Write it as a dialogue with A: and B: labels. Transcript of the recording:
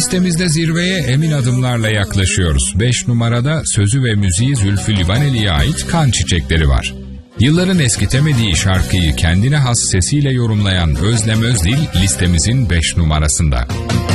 A: Listemizde zirveye emin adımlarla yaklaşıyoruz. 5 numarada sözü ve müziği Zülfü Livaneli'ye ait Kan Çiçekleri var. Yılların eskitemediği şarkıyı kendine has sesiyle yorumlayan Özlem Özdil listemizin 5 numarasında.